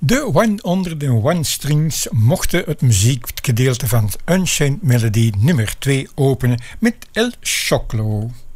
De One onder de One Strings mochten het muziekgedeelte van Unchained Melody nummer 2 openen met El Choclo.